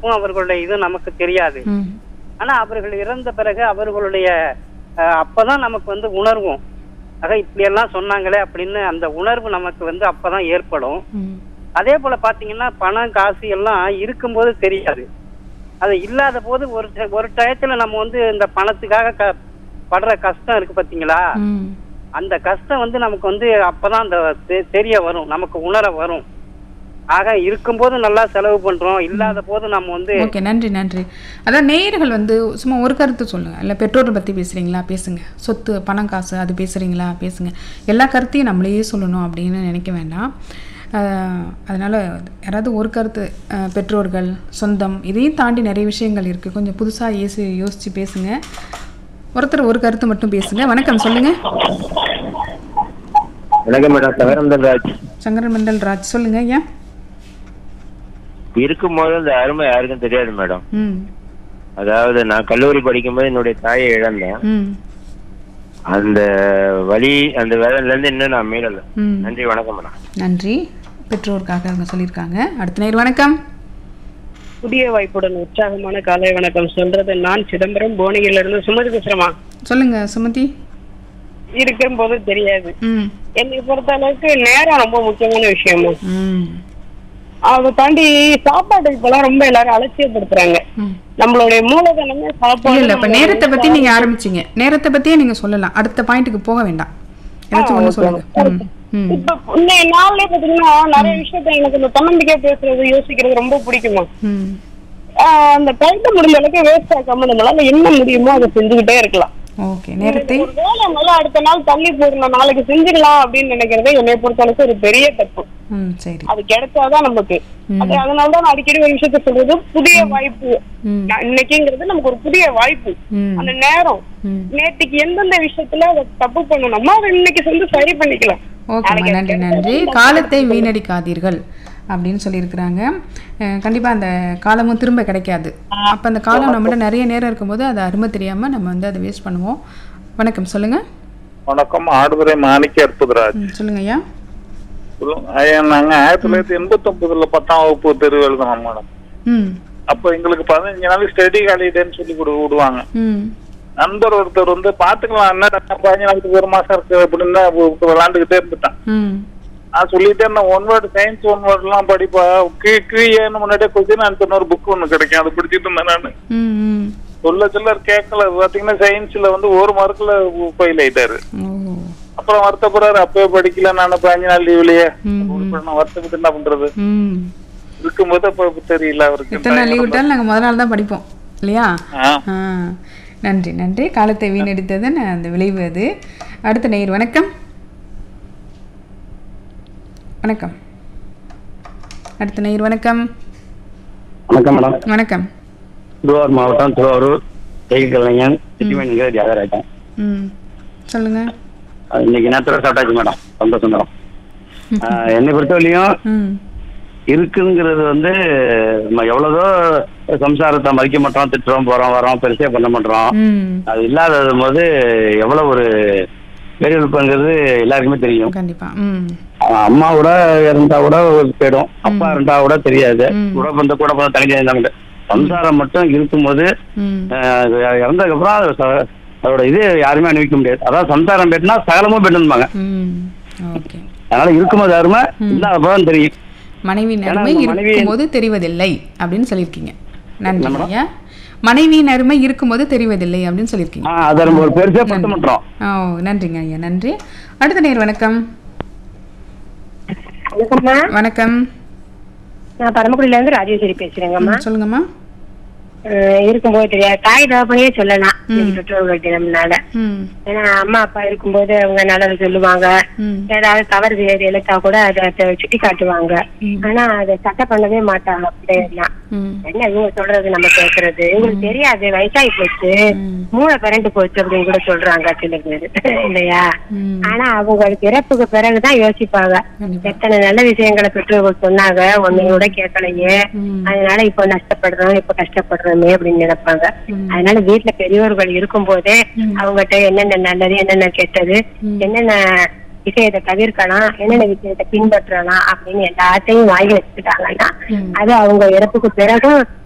இழப்பும் அவர்களுடைய இது நமக்கு தெரியாது. ஆனா அவர்கள் இறந்த பிறகு அவர்களுடைய அப்பதான் நமக்கு வந்து உணர்வும், ஆக இப்படி எல்லாம் சொன்னாங்களே அப்படின்னு அந்த உணர்வு நமக்கு வந்து அப்பதான் ஏற்படும். அதே போல பாத்தீங்கன்னா பணம் காசு எல்லாம் இருக்கும்போது தெரியாது, அது இல்லாத போது ஒரு டயத்துல நம்ம வந்து இந்த பணத்துக்காக படுற கஷ்டம் இருக்கு பாத்தீங்களா, அந்த கஷ்டம் வந்து நமக்கு வந்து அப்பதான் அந்த தெரிய வரும், நமக்கு உணர வரும். ஆக இருக்கும்போது நல்லா செலவு பண்றோம், இல்லாத போது நம்ம வந்து. ஓகே, நன்றி நன்றி. அதான் நேயர்கள் வந்து சும்மா ஒரு கருத்து சொல்லுங்க, இல்லை பெற்றோரை பற்றி பேசுகிறீங்களா பேசுங்க, சொத்து பணம் காசு அது பேசுகிறீங்களா பேசுங்க, எல்லா கருத்தையும் நம்மளையே சொல்லணும் அப்படின்னு நினைக்க வேண்டாம். அதனால் யாராவது ஒரு கருத்து, பெற்றோர்கள் சொந்தம் இதையும் தாண்டி நிறைய விஷயங்கள் இருக்குது, கொஞ்சம் புதுசாக யோசித்து பேசுங்க. ஒருத்தர் ஒரு கருத்து மட்டும் பேசுங்க. வணக்கம், சொல்லுங்க. வணக்கம் மேடம், சங்கரமண்டல் ராஜ். சங்கரமண்டல் ராஜ், சொல்லுங்க. ஏன் இருக்கும்போது அந்த அருமை யாருக்கும் தெரியாது மேடம். அதாவது நான் கல்லூரி படிக்கும்போது என்னுடைய தாயை இழந்தேன். அந்த வலி அந்த வேதனையில இருந்து இன்னும் நான் மீளல. நன்றி, வணக்கம் மேடம். நன்றி. பெற்றோருக்காக அவங்க சொல்லியிருக்காங்க. அடுத்த நேர் வணக்கம். புதிய வாய்ப்புடன் உற்சாகமான காலை வணக்கம் சொல்றது நான் சிதம்பரம் போனியில இருந்து சுமதி பேசுறேமா. சொல்லுங்க சுமதி. இருக்கும் போது தெரியாது. என்னை பொறுத்த அளவுக்கு நேரம் ரொம்ப முக்கியமான விஷயமா. அதை தாண்டி சாப்பாடு இப்பெல்லாம் ரொம்ப எல்லாரும் அலட்சியப்படுத்துறாங்க. நம்மளுடைய மூலதனமே சாப்பாடு. இல்ல, இப்ப நேரத்தை பத்தி நீங்க ஆரம்பிச்சீங்க, நேரத்தை பத்தியே நீங்க சொல்லலாம், அடுத்த பாயிண்ட்டுக்கு போக வேண்டாம். ஏதாச்சும் ஒண்ணு சொல்லுங்க. இப்ப இன்னைய நாள்லயே பாத்தீங்கன்னா நிறைய விஷயத்த எனக்கு இந்த தன்னம்பிக்கை பேசுறது யோசிக்கிறது ரொம்ப பிடிக்குமா. அந்த டைட்ட முடிஞ்ச அளவுக்கு வேஸ்ட் ஆகாம நம்மளால என்ன முடியுமோ அதை செஞ்சுக்கிட்டே இருக்கலாம். நேரத்தை வேலை நல்லா அடுத்த நாள் தள்ளி போடணும், நாளைக்கு செஞ்சுக்கலாம் அப்படின்னு நினைக்கிறதே என்னை பொறுத்த அளவுக்கு ஒரு பெரிய தப்பு. அது கிடைச்சாதான் நமக்கு. அதனாலதான் நான் அடிக்கடி ஒரு விஷயத்த சொல்றது, புதிய வாய்ப்பு இன்னைக்குங்கிறது நமக்கு ஒரு புதிய வாய்ப்பு. அந்த நேரம் நேற்றுக்கு எந்தெந்த விஷயத்துல அதை தப்பு பண்ணணுமோ அதை இன்னைக்கு செஞ்சு சரி பண்ணிக்கலாம். நன்றி நன்றி. காலத்தை வீணடிக்காதீர்கள் அப்படின்னு சொல்லியிருக்கிறாங்க. கண்டிப்பாக அந்த காலமும் திரும்ப கிடைக்காது. அப்போ அந்த காலம் நம்மகிட்ட நிறைய நேரம் இருக்கும்போது அது அருமை தெரியாமல் நம்ம வந்து அதை வேஸ்ட் பண்ணுவோம். வணக்கம், சொல்லுங்க. வணக்கம், ஆடுதுறை மாணிக்க அற்புதராஜ். சொல்லுங்க ஐயா. நாங்க 1989 10ஆம் வகுப்பு தேர்வு எழுதணும் மேடம். அப்ப எங்களுக்கு 15 நாள் ஸ்டடி ஹாலிடேன்னு சொல்லி விடுவாங்க. நண்பர் ஒருத்தர் வந்து பாத்துக்கலாம் என்ன 15 நாளுக்கு ஒரு மாசம் இருக்கு அப்படின்னு விளையாண்டுகிட்டே இருந்துட்டான். நான் சொல்லிட்டே இருந்தேன், one word science one word எல்லாம் படிப்பா, கிரியேன்னு முன்னாடியே கொஸ்டின் ஆன்சர் ஒரு புக் ஒண்ணு கிடைக்கும், அது படிச்சுட்டு இருந்தேன் நானு. சொல்ல சொல்ல கேட்கல. பாத்தீங்கன்னா சயின்ஸ்ல வந்து ஒரு மார்க்ல ஃபெயில் ஆயிட்டாரு. அப்புறம் வருத்தப்படுறாரு, அப்பவே படிக்கல நான் 15 நாள் லீவ்லயே வருத்தப்பட்டு என்ன பண்றது இருக்கும்போது அப்ப தெரியல அவருக்கு. எத்தனை லீவ் விட்டாலும் நாங்க முதல் நாள் தான் படிப்போம் இல்லையா. நன்றி நன்றி. காலத்தை வீணடித்தது அந்த விளைவு அது. அடுத்த நேயர் வணக்கம். வணக்கம். அடுத்த நேயர் வணக்கம். வணக்கம் மேடம். வணக்கம். திருவாரூர் மாவட்டம் திருவாரூர் கலைஞன் சிட்டிமணிங்கிற தியாகராஜன். சொல்லுங்க. இன்னைக்கு நேரத்தோட சாப்பிட்டாச்சு மேடம், சந்தோஷம் மேடம். என்னை பொறுத்தவரையும் இருக்குங்கிறது வந்து நம்ம எவ்வளவோ சம்சாரத்தை மதிக்க மாட்டோம், திட்டுறோம், போறோம் வரோம், பெருசே பண்ண மாட்டோம். அது இல்லாத போது எவ்வளவு ஒரு பேரிழப்புங்கிறது எல்லாருக்குமே தெரியும். கண்டிப்பா. அம்மா கூட இருந்தா கூட போயிடும், அப்பா இருந்தா கூட தெரியாது, கூட பிறந்த தனியாக இருந்தாங்க. சம்சாரம் மட்டும் இருக்கும்போது இறந்ததுக்கு அப்புறம் அதோட இது யாருமே அனுபவிக்க முடியாது. அதாவது சம்சாரம் போயிட்டுனா சகலமும் போயிட்டுருப்பாங்க. அதனால இருக்கும்போது யாருமே இல்லாத அப்புறம் தெரியும். மனைவி அருமை இருக்கும்போது தெரிவதில்லை அப்படின்னு சொல்லியிருக்கீங்க. நன்றி ஐயா. மனைவியின் அருமை இருக்கும்போது தெரிவதில்லை அப்படின்னு சொல்லியிருக்கீங்க. அதை நம்ம ஒரு பெருசா பட்ட மாட்டோம். நன்றிங்க ஐயா, நன்றி. அடுத்த நேர் வணக்கம். வணக்கம். நான் பரமக்குடியில இருந்து ராஜேஸ்வரி பேசுறேங்கம்மா. சொல்லுங்கம்மா. இருக்கும்போது தெரியாது, தாய் தகப்பனே சொல்லலாம் பெற்றோர்கள் தினம்னால. ஏன்னா அம்மா அப்பா இருக்கும்போது அவங்க நல்லது சொல்லுவாங்க, ஏதாவது தவறு வேறு எழுத்தா கூட அதை சுட்டி காட்டுவாங்க. ஆனா அதை சட்டை பண்ணவே மாட்டாங்க. அப்படியெல்லாம் என்ன இவங்க சொல்றது நம்ம கேட்கறது, இவங்களுக்கு தெரியாது, வயசாகி போச்சு, மூளை பிறண்டு போச்சு அப்படின்னு கூட சொல்றாங்க சில பேரு இல்லையா. ஆனா அவங்களுக்கு இறப்புக்கு பிறகுதான் யோசிப்பாங்க, எத்தனை நல்ல விஷயங்களை பெற்றோர்கள் சொன்னாங்க, ஒன்னையும் கூட கேட்கலையே, அதனால இப்ப நஷ்டப்படுறோம், இப்ப கஷ்டப்படுறோமே அப்படின்னு நினைப்பாங்க. அதனால வீட்டுல பெரியவர்கள் இருக்கும் போதே அவங்ககிட்ட என்னென்ன நல்லது, என்னென்ன கெட்டது, என்னென்ன விஷயத்தை தவிர்க்கலாம், என்னென்ன விஷயத்தை பின்பற்றலாம் அப்படின்னு எல்லாத்தையும் வாங்கி வச்சுக்கிட்டாங்கன்னா அது அவங்க இறப்புக்கு பிறகும்